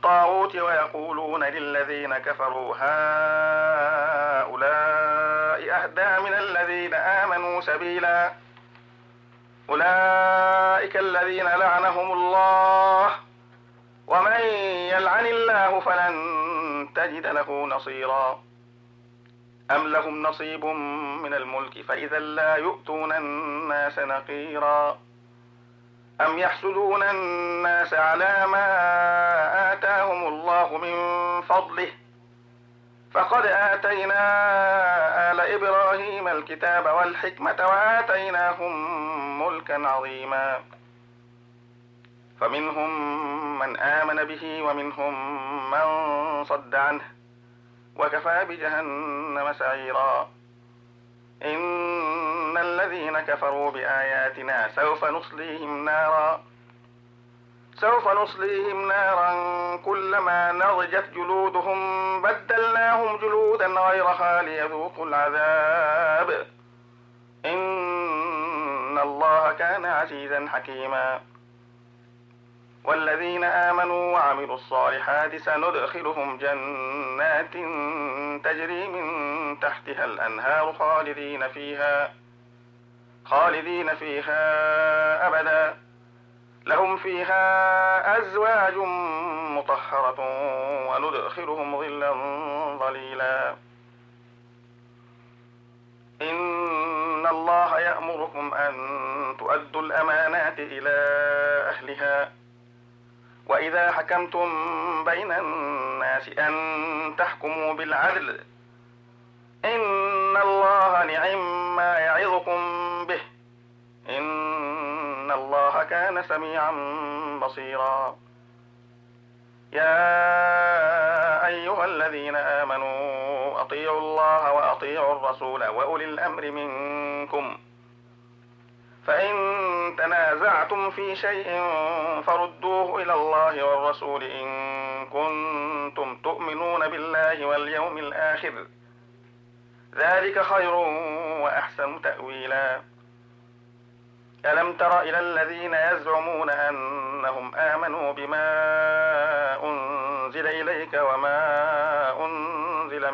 الطاغوت ويقولون للذين كفروا هؤلاء أهدى من الذين آمنوا سبيلا أولئك الذين لعنهم الله ومن يلعن الله فلن تجد له نصيرا أم لهم نصيب من الملك فإذا لا يؤتون الناس نقيرا أم يحسدون الناس على ما آتاهم الله من فضله فقد آتينا آل إبراهيم الكتاب والحكمة وآتيناهم ملكا عظيما فمنهم من آمن به ومنهم من صد عنه وكفى بجهنم سعيرا إن الذين كفروا بآياتنا سوف نصليهم نارا كلما نضجت جلودهم بدلناهم جلودا غيرها ليذوقوا العذاب إن الله كان عزيزا حكيما والذين آمنوا وعملوا الصالحات سندخلهم جنات تجري من تحتها الأنهار خالدين فيها أبدا لهم فيها أزواج مطهرة وندخلهم ظلا ظليلا إن الله يأمركم أن تؤدوا الأمانات إلى أهلها وإذا حكمتم بين الناس أن تحكموا بالعدل إن الله نعم ما يعظكم به إن الله كان سميعا بصيرا يا أيها الذين آمنوا أطيعوا الله وأطيعوا الرسول وأولي الأمر منكم فإن تنازعتم في شيء فردوه إلى الله والرسول إن كنتم تؤمنون بالله واليوم الآخر ذلك خير وأحسن تأويلا ألم تر إلى الذين يزعمون أنهم آمنوا بما أنزل إليك وما أنزل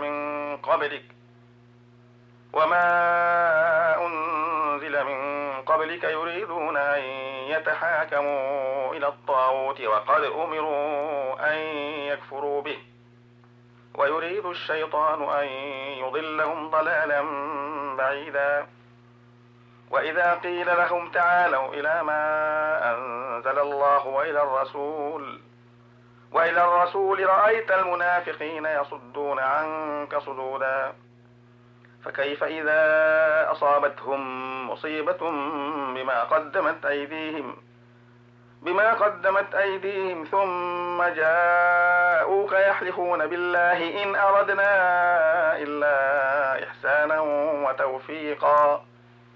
من قبلك يريدون أن يتحاكموا إلى الطاغوت وقد أمروا أن يكفروا به ويريد الشيطان أن يضلهم ضلالا بعيدا وإذا قيل لهم تعالوا إلى ما أنزل الله وإلى الرسول رأيت المنافقين يصدون عنك صدودا فكيف إذا أصابتهم مصيبة بما قدمت أيديهم ثم جاءوك يحلفون بالله إن أردنا إلا إحسانا وتوفيقا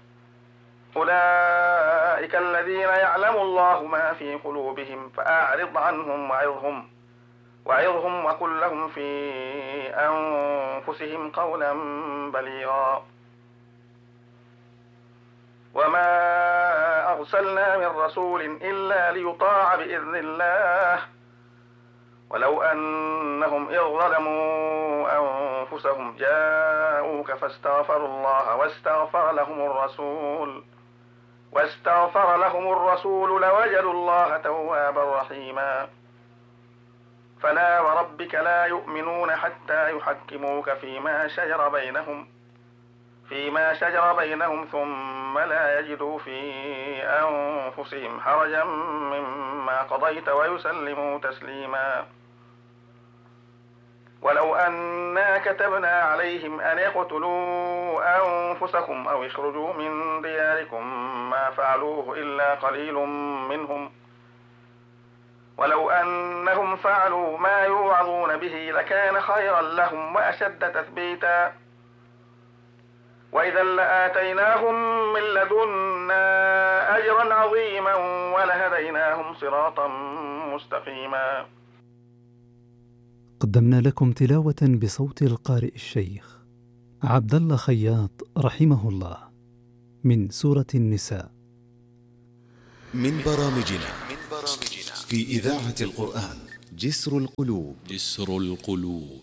أولئك الذين يعلم الله ما في قلوبهم فأعرض عنهم وعظهم وقل لهم في أنفسهم قولا بليغا وما أرسلنا من رسول إلا ليطاع بإذن الله ولو أنهم إذ ظلموا أنفسهم جاءوك فاستغفروا الله واستغفر لهم الرسول لوجدوا الله توابا رحيما فلا وربك لا يؤمنون حتى يحكموك فيما شجر بينهم ثم لا يجدوا في أنفسهم حرجا مما قضيت ويسلموا تسليما ولو أنا كتبنا عليهم أن يقتلوا أنفسكم أو يخرجوا من دياركم ما فعلوه إلا قليل منهم ولو أنهم فعلوا ما يوعظون به لكان خيرا لهم وأشد تثبيتا وإذا لآتيناهم من لدنا أجرا عظيما ولهديناهم صراطا مستقيما. قدمنا لكم تلاوة بصوت القارئ الشيخ عبد الله خياط رحمه الله من سورة النساء. من برامجنا في إذاعة القرآن جسر القلوب. جسر القلوب.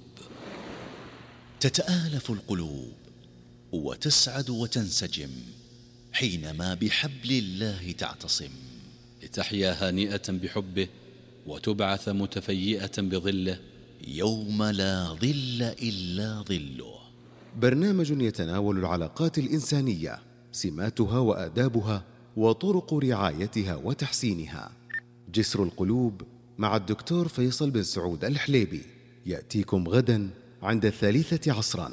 تتآلف القلوب وتسعد وتنسجم حينما بحبل الله تعتصم، لتحيا هانئة بحبه وتبعث متفيئة بظله يوم لا ظل إلا ظله. برنامج يتناول العلاقات الإنسانية، سماتها وآدابها وطرق رعايتها وتحسينها. جسر القلوب مع الدكتور فيصل بن سعود الحليبي، يأتيكم غدا عند 3 عصرا.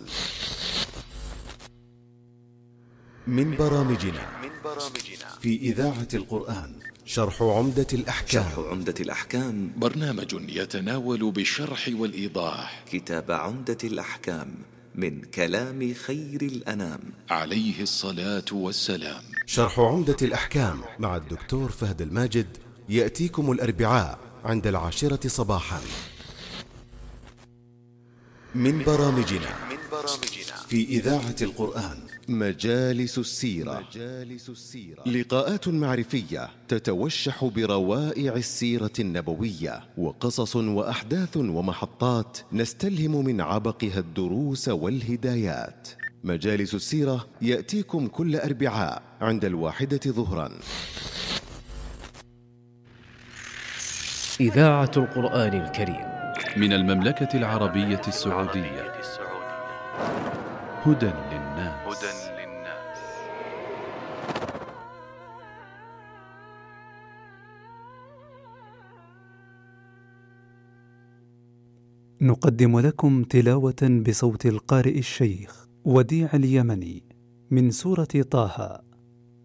من برامجنا في إذاعة القرآن شرح عمدة الأحكام. برنامج يتناول بالشرح والإيضاح كتاب عمدة الأحكام من كلام خير الأنام عليه الصلاة والسلام. شرح عمدة الأحكام مع الدكتور فهد الماجد يأتيكم الأربعاء عند 10 صباحا. من برامجنا في إذاعة القرآن مجالس السيرة. لقاءات معرفية تتوشح بروائع السيرة النبوية، وقصص وأحداث ومحطات نستلهم من عبقها الدروس والهدايات. مجالس السيرة يأتيكم كل أربعاء عند 1 ظهرا. إذاعة القرآن الكريم من المملكة العربية السعودية. هدى للناس. نقدم لكم تلاوة بصوت القارئ الشيخ وديع اليمني من سورة طه